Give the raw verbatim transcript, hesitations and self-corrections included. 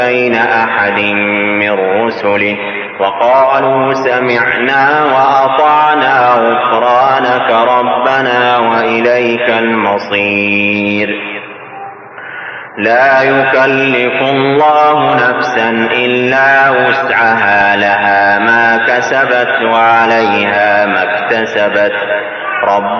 بين أحد من رسله وقالوا سمعنا وأطعنا غفرانك ربنا وإليك المصير. لا يكلف الله نفسا إلا وسعها، لها ما كسبت وعليها ما اكتسبت. رب